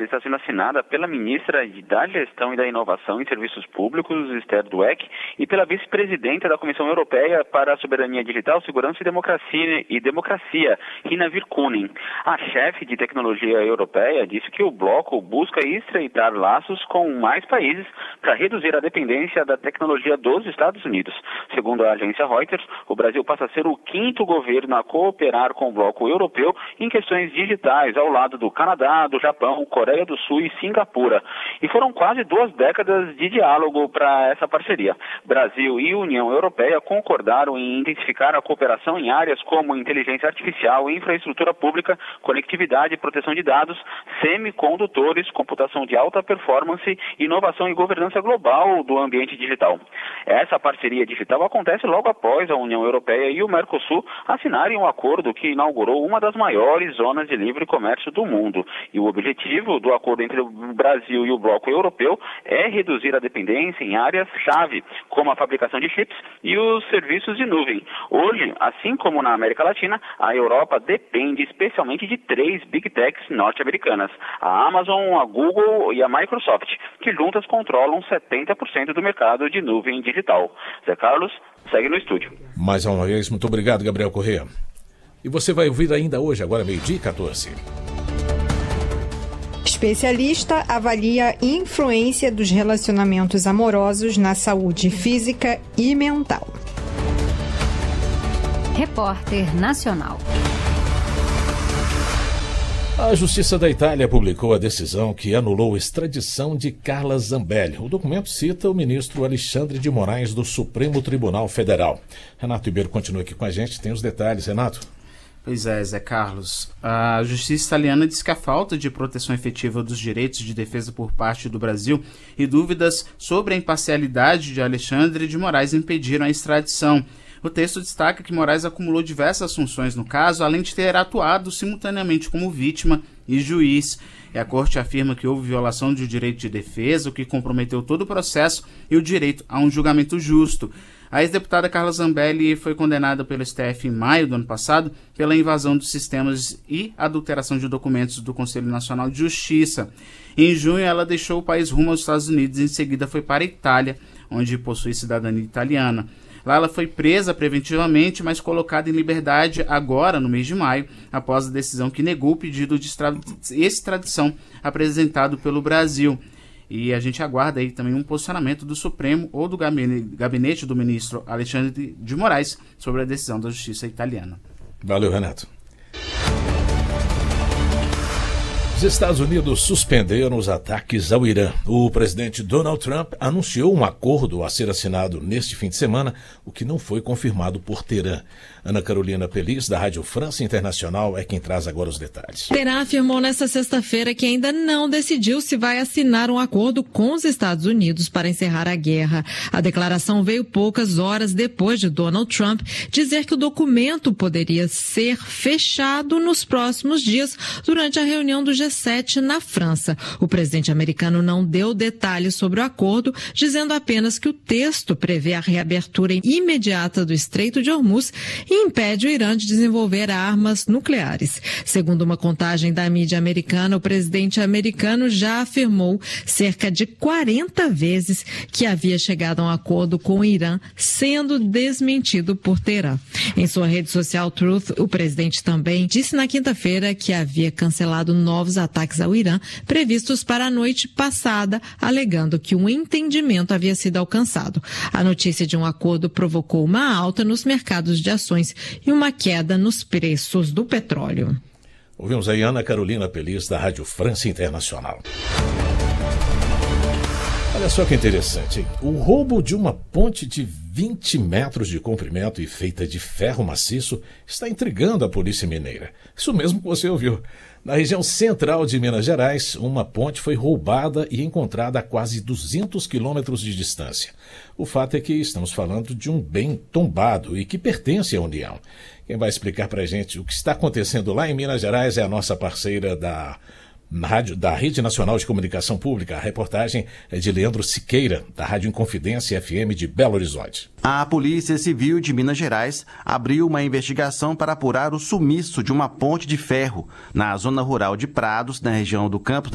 está sendo assinada pela ministra da Gestão e da Inovação em Serviços Públicos, Esther Dweck, e pela vice-presidenta da Comissão Europeia para a Soberania Digital, Segurança e Democracia, Rina Virkkunen. A chefe de tecnologia europeia disse que o bloco busca estreitar laços com mais países para reduzir a dependência da tecnologia dos Estados Unidos. Segundo a agência Reuters, o Brasil passa a ser o 5º governo a cooperar com o bloco europeu em questões digitais, ao lado do Canadá, do Japão, Coreia do Sul e Singapura. E foram quase 2 décadas de diálogo para essa parceria. Brasil e União Europeia concordaram em intensificar a cooperação em áreas como inteligência artificial, infraestrutura pública, conectividade e proteção de dados, semicondutores, computação de alta performance, inovação e governança global do ambiente digital. Essa parceria digital acontece logo após a União Europeia e o Mercosul assinarem um acordo que inaugurou uma das maiores zonas de livre comércio do mundo. E o objetivo do acordo entre o Brasil e o bloco europeu é reduzir a dependência em áreas-chave, como a fabricação de chips e os serviços de nuvem. Hoje, assim como na América Latina, a Europa depende especialmente de 3 Big Techs norte-americanas, a Amazon, a Google e a Microsoft, que juntas controlam 70% do mercado de nuvem digital. Zé Carlos, segue no estúdio. Mais uma vez, muito obrigado, Gabriel Corrêa. E você vai ouvir ainda hoje, agora 12h14. Especialista avalia a influência dos relacionamentos amorosos na saúde física e mental. Repórter Nacional. A Justiça da Itália publicou a decisão que anulou a extradição de Carla Zambelli. O documento cita o ministro Alexandre de Moraes do Supremo Tribunal Federal. Renato Ribeiro continua aqui com a gente, tem os detalhes. Renato. Pois é, Zé Carlos. A justiça italiana diz que a falta de proteção efetiva dos direitos de defesa por parte do Brasil e dúvidas sobre a imparcialidade de Alexandre de Moraes impediram a extradição. O texto destaca que Moraes acumulou diversas funções no caso, além de ter atuado simultaneamente como vítima e juiz. E a corte afirma que houve violação do direito de defesa, o que comprometeu todo o processo e o direito a um julgamento justo. A ex-deputada Carla Zambelli foi condenada pelo STF em maio do ano passado pela invasão dos sistemas e adulteração de documentos do Conselho Nacional de Justiça. Em junho, ela deixou o país rumo aos Estados Unidos e em seguida foi para a Itália, onde possui cidadania italiana. Lá ela foi presa preventivamente, mas colocada em liberdade agora, no mês de maio, após a decisão que negou o pedido de extradição apresentado pelo Brasil. E a gente aguarda aí também um posicionamento do Supremo ou do gabinete do ministro Alexandre de Moraes sobre a decisão da Justiça italiana. Valeu, Renato. Os Estados Unidos suspenderam os ataques ao Irã. O presidente Donald Trump anunciou um acordo a ser assinado neste fim de semana, o que não foi confirmado por Teherã. Ana Carolina Pelis, da Rádio França Internacional, é quem traz agora os detalhes. Teherã afirmou nesta sexta-feira que ainda não decidiu se vai assinar um acordo com os Estados Unidos para encerrar a guerra. A declaração veio poucas horas depois de Donald Trump dizer que o documento poderia ser fechado nos próximos dias durante a reunião do G7 na França. O presidente americano não deu detalhes sobre o acordo, dizendo apenas que o texto prevê a reabertura imediata do Estreito de Hormuz e impede o Irã de desenvolver armas nucleares. Segundo uma contagem da mídia americana, o presidente americano já afirmou cerca de 40 vezes que havia chegado a um acordo com o Irã, sendo desmentido por Teherã. Em sua rede social Truth, o presidente também disse na quinta-feira que havia cancelado novos ataques ao Irã previstos para a noite passada, alegando que um entendimento havia sido alcançado. A notícia de um acordo provocou uma alta nos mercados de ações e uma queda nos preços do petróleo. Ouvimos aí Ana Carolina Pelis, da Rádio França Internacional. Olha só que interessante, hein? O roubo de uma ponte de 20 metros de comprimento e feita de ferro maciço está intrigando a Polícia Mineira. Isso mesmo que você ouviu. Na região central de Minas Gerais, uma ponte foi roubada e encontrada a quase 200 quilômetros de distância. O fato é que estamos falando de um bem tombado e que pertence à União. Quem vai explicar para a gente o que está acontecendo lá em Minas Gerais é a nossa parceira da Rede Nacional de Comunicação Pública. A reportagem é de Leandro Siqueira, da Rádio Inconfidência FM de Belo Horizonte. A Polícia Civil de Minas Gerais abriu uma investigação para apurar o sumiço de uma ponte de ferro na zona rural de Prados, na região do Campos